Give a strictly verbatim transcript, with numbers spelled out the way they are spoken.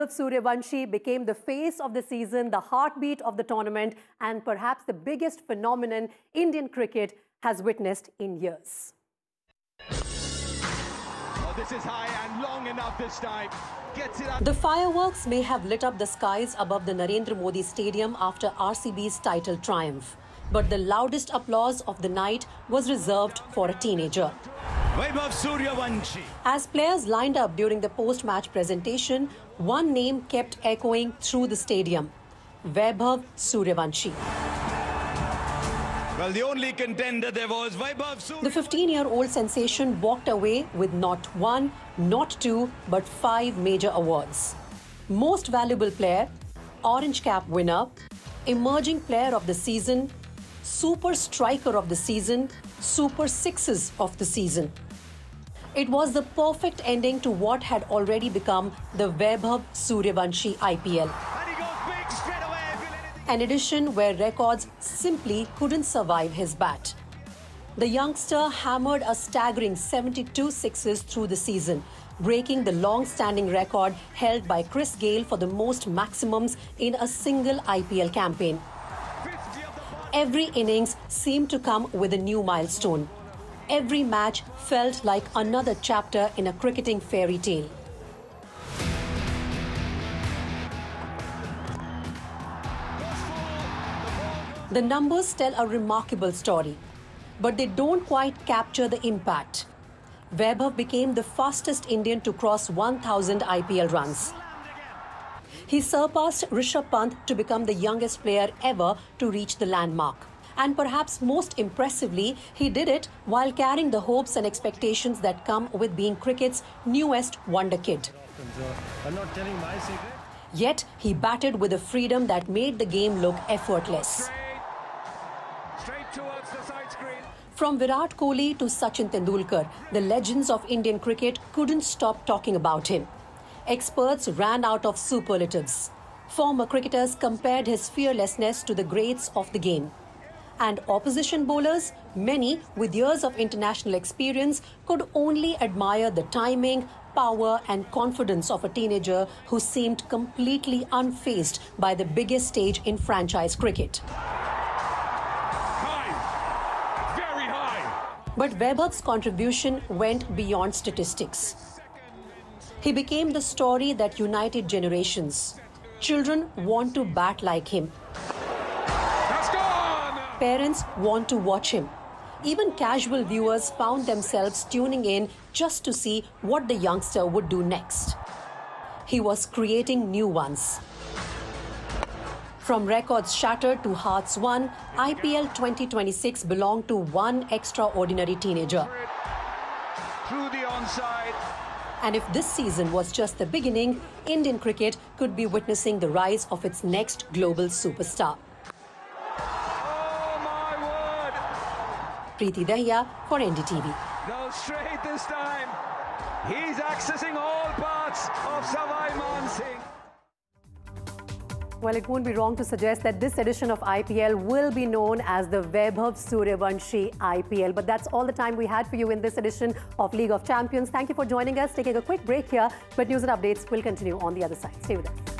Sooryavanshi became the face of the season, the heartbeat of the tournament, and perhaps the biggest phenomenon Indian cricket has witnessed in years. Oh, this is high and long enough this time. Gets it up. The fireworks may have lit up the skies above the Narendra Modi Stadium after R C B's title triumph. But the loudest applause of the night was reserved for a teenager. Vaibhav Sooryavanshi. As players lined up during the post-match presentation, one name kept echoing through the stadium: Vaibhav Sooryavanshi. Well, the only contender there was Vaibhav Sooryavanshi. The fifteen-year-old sensation walked away with not one, not two, but five major awards. Most Valuable Player, Orange Cap winner, Emerging Player of the Season, Super Striker of the Season, Super Sixes of the Season. It was the perfect ending to what had already become the Vaibhav Sooryavanshi I P L. And he goes big straight away. An edition where records simply couldn't survive his bat. The youngster hammered a staggering seventy-two sixes through the season, breaking the long-standing record held by Chris Gayle for the most maximums in a single I P L campaign. Every innings seemed to come with a new milestone. Every match felt like another chapter in a cricketing fairy tale. The numbers tell a remarkable story, but they don't quite capture the impact. Vaibhav became the fastest Indian to cross one thousand I P L runs. He surpassed Rishabh Pant to become the youngest player ever to reach the landmark. And perhaps most impressively, he did it while carrying the hopes and expectations that come with being cricket's newest wonder kid. I'm not telling my secret. Yet, he batted with a freedom that made the game look effortless. Straight, straight towards the side screen. From Virat Kohli to Sachin Tendulkar, the legends of Indian cricket couldn't stop talking about him. Experts ran out of superlatives. Former cricketers compared his fearlessness to the greats of the game. And opposition bowlers, many with years of international experience, could only admire the timing, power and confidence of a teenager who seemed completely unfazed by the biggest stage in franchise cricket. High. Very high. But Vaibhav's contribution went beyond statistics. He became the story that united generations. Children want to bat like him. That's gone. Parents want to watch him. Even casual viewers found themselves tuning in just to see what the youngster would do next. He was creating new ones. From records shattered to hearts won, I P L twenty twenty-six belonged to one extraordinary teenager. Through the onside. And if this season was just the beginning, Indian cricket could be witnessing the rise of its next global superstar. Oh my word. Preeti Dahiya for N D T V. Goes straight this time. He's accessing all parts of Savai Man Singh. Well, it won't be wrong to suggest that this edition of I P L will be known as the Vaibhav Sooryavanshi I P L. But that's all the time we had for you in this edition of League of Champions. Thank you for joining us. Taking a quick break here, but news and updates will continue on the other side. Stay with us.